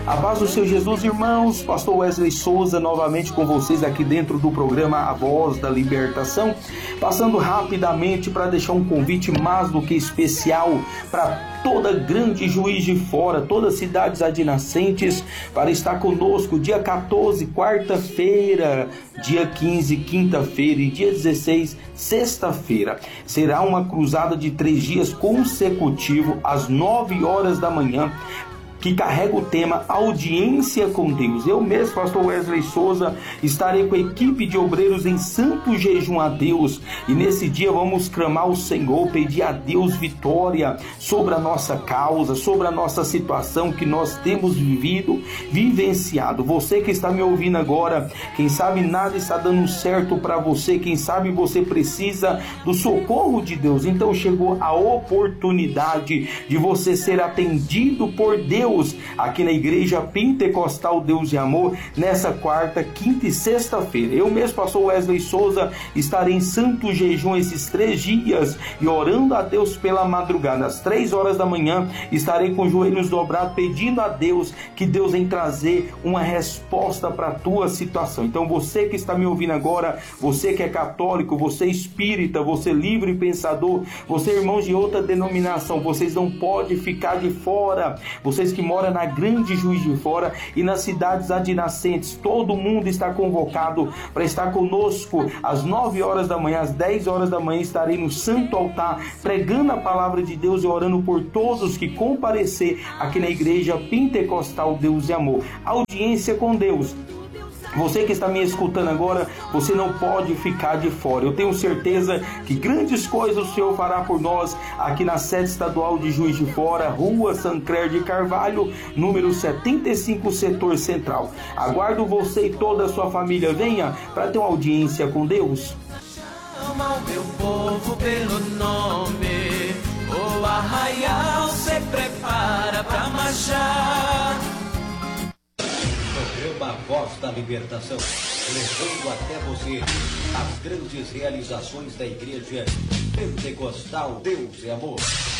A paz do Senhor Jesus, irmãos. Pastor Wesley Souza novamente com vocês aqui dentro do programa A Voz da Libertação, passando rapidamente para deixar um convite mais do que especial para toda grande Juiz de Fora, todas as cidades adjacentes, para estar conosco dia 14, quarta-feira, dia 15, quinta-feira e dia 16, sexta-feira. Será uma cruzada de 3 dias consecutivos às 9 horas da manhã, que carrega o tema Audiência com Deus. Eu mesmo, pastor Wesley Souza, estarei com a equipe de obreiros em santo jejum a Deus, e nesse dia vamos clamar ao Senhor, pedir a Deus vitória sobre a nossa causa, sobre a nossa situação que nós temos vivenciado. Você que está me ouvindo agora, quem sabe nada está dando certo para você, quem sabe você precisa do socorro de Deus, então chegou a oportunidade de você ser atendido por Deus aqui na Igreja Pentecostal Deus e Amor, nessa quarta, quinta e sexta-feira. Eu mesmo, pastor Wesley Souza, estarei em santo jejum esses 3 dias e orando a Deus pela madrugada. Às 3 horas da manhã estarei com os joelhos dobrados, pedindo a Deus que Deus venha trazer uma resposta para a tua situação. Então você que está me ouvindo agora, você que é católico, você espírita, você livre pensador, você irmãos de outra denominação, vocês não podem ficar de fora. Vocês que moram na grande Juiz de Fora e nas cidades adjacentes, todo mundo está convocado para estar conosco às 9 horas da manhã, às 10 horas da manhã estarei no santo altar pregando a palavra de Deus e orando por todos que comparecer aqui na Igreja Pentecostal Deus e Amor. Audiência com Deus. Você que está me escutando agora, você não pode ficar de fora. Eu tenho certeza que grandes coisas o Senhor fará por nós aqui na sede estadual de Juiz de Fora, Rua Sancler de Carvalho, número 75, setor central. Aguardo você e toda a sua família. Venha para ter uma audiência com Deus. Chama o meu povo pelo nome, o arraial se prepara para marchar. Programa Voz da Libertação, levando até você as grandes realizações da Igreja Pentecostal Deus e Amor.